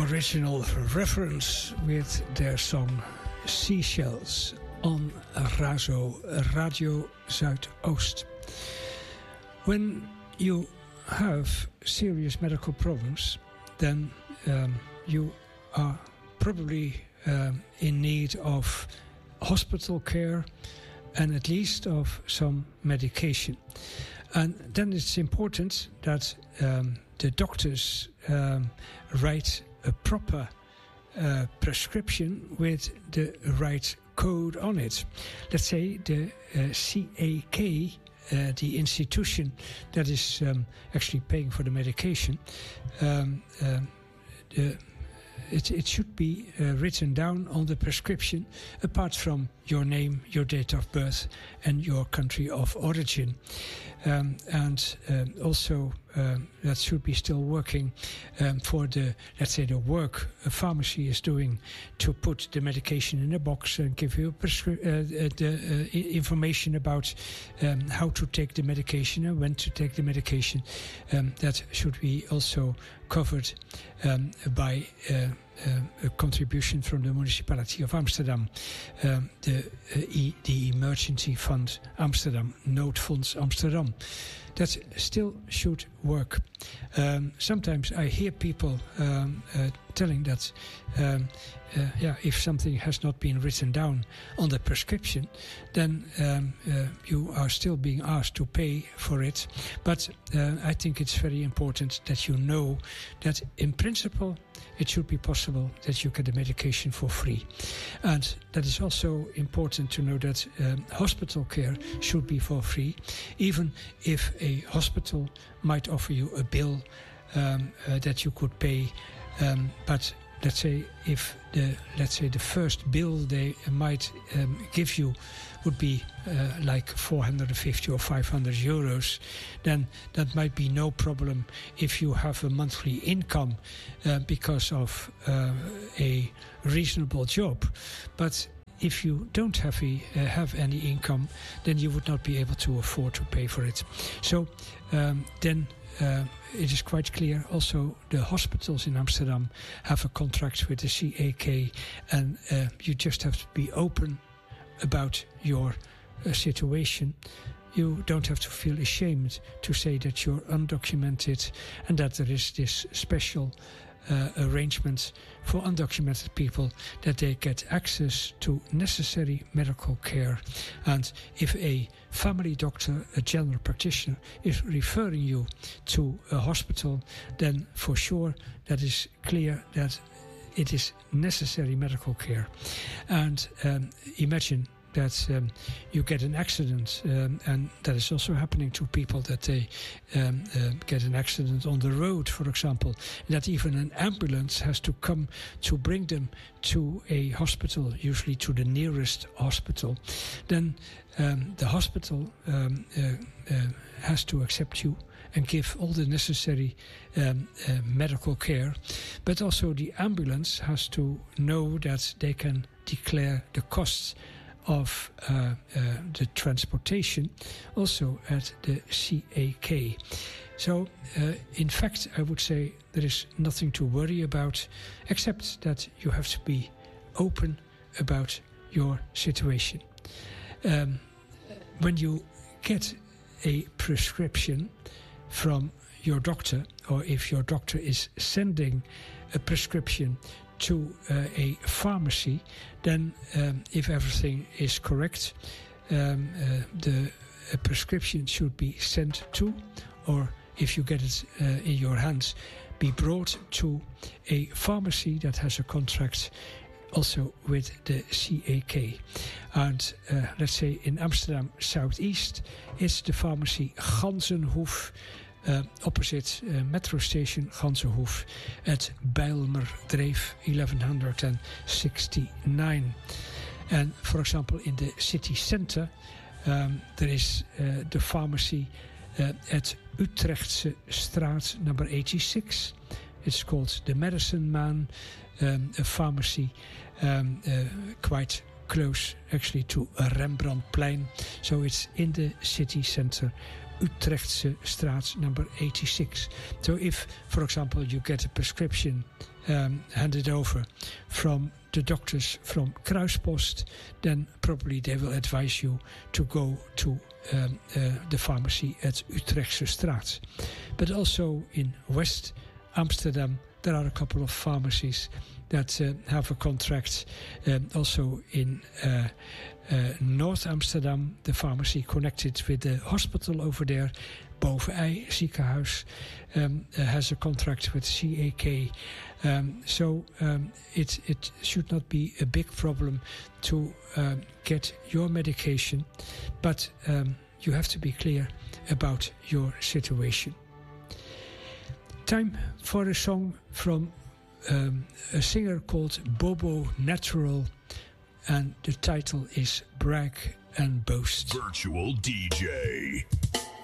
original reference with their song Seashells on Razo Radio Zuidoost. When you have serious medical problems, then you are probably in need of hospital care and at least of some medication. And then it's important that the doctors write a proper prescription with the right code on it. Let's say the CAK, the institution that is actually paying for the medication, it should be written down on the prescription, apart from your name, your date of birth, and your country of origin. Also that should be still working for the, let's say, the work a pharmacy is doing to put the medication in a box and give you the information about how to take the medication and when to take the medication. That should be also covered by a contribution from the municipality of Amsterdam, the Emergency Fund Amsterdam, Noodfonds Amsterdam. That still should work. Sometimes I hear people telling that if something has not been written down on the prescription, then you are still being asked to pay for it. But I think it's very important that you know that in principle it should be possible that you get the medication for free. And that is also important to know that hospital care should be for free, even if a hospital might offer you a bill that you could pay. But let's say if the first bill they might give you would be like 450 or 500 euros, then that might be no problem if you have a monthly income because of a reasonable job. But if you don't have any income, then you would not be able to afford to pay for it. So then it is quite clear also the hospitals in Amsterdam have a contract with the CAK, and you just have to be open about your situation. You don't have to feel ashamed to say that you're undocumented and that there is this special arrangement for undocumented people, that they get access to necessary medical care. And if a family doctor, a general practitioner, is referring you to a hospital, then for sure that is clear that it is necessary medical care. And imagine that you get an accident, and that is also happening to people, that they get an accident on the road, for example, that even an ambulance has to come to bring them to a hospital, usually to the nearest hospital. Then the hospital has to accept you and give all the necessary medical care, but also the ambulance has to know that they can declare the costs of the transportation also at the CAK. So in fact I would say there is nothing to worry about, except that you have to be open about your situation. When you get a prescription from your doctor, or if your doctor is sending a prescription to a pharmacy, then if everything is correct, the prescription should be sent to, or if you get it in your hands, be brought to a pharmacy that has a contract also with the CAK. And let's say in Amsterdam Southeast, it's the pharmacy Ganzenhoef, opposite metro station Ganzenhoef at Bijlmerdreef 1169. And for example, in the city center, there is the pharmacy at Utrechtse Straat number 86. It's called the Medicine Man, a pharmacy quite close actually to Rembrandtplein. So it's in the city center Utrechtse Straat number 86. So if, for example, you get a prescription handed over from the doctors from Kruispost, then probably they will advise you to go to the pharmacy at Utrechtse Straat. But also in West Amsterdam, there are a couple of pharmacies that have a contract. Also in North Amsterdam, the pharmacy connected with the hospital over there, Bovenij ziekenhuis, has a contract with CAK. So it should not be a big problem to get your medication, but you have to be clear about your situation. Time for a song from a singer called Bobo Natural, and the title is Brag and Boast. Virtual DJ.